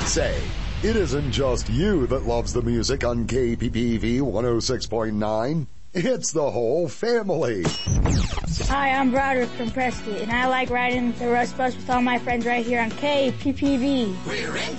Say, it isn't just you that loves the music on KPPV 106.9. It's the whole family. Hi, I'm Broderick from Prescott, and I like riding the Rust Bus with all my friends right here on KPPV.